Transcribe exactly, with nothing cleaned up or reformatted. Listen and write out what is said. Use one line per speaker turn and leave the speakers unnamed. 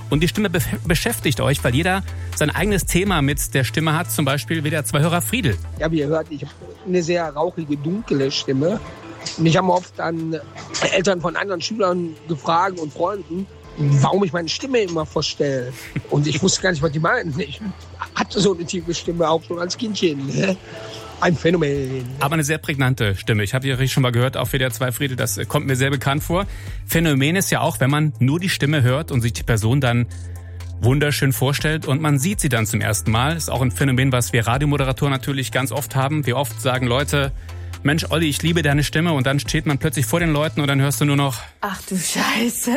Und die Stimme be- beschäftigt euch, weil jeder sein eigenes Thema mit der Stimme hat. Zum Beispiel wie der Zwei-Hörer Friedel.
Ja, wie ihr hört, ich habe eine sehr rauchige, dunkle Stimme. Und ich habe oft an Eltern von anderen Schülern gefragt und Freunden, warum ich meine Stimme immer verstelle. Und ich wusste gar nicht, was die meinen. Ich hatte so eine tiefe Stimme auch schon als Kindchen. Ein Phänomen.
Aber eine sehr prägnante Stimme. Ich habe ja schon mal gehört auf W D R zwei Friedel, das kommt mir sehr bekannt vor. Phänomen ist ja auch, wenn man nur die Stimme hört und sich die Person dann wunderschön vorstellt und man sieht sie dann zum ersten Mal. Ist auch ein Phänomen, was wir Radiomoderatoren natürlich ganz oft haben. Wie oft sagen Leute, Mensch, Olli, ich liebe deine Stimme, und dann steht man plötzlich vor den Leuten und dann hörst du nur noch:
Ach du Scheiße.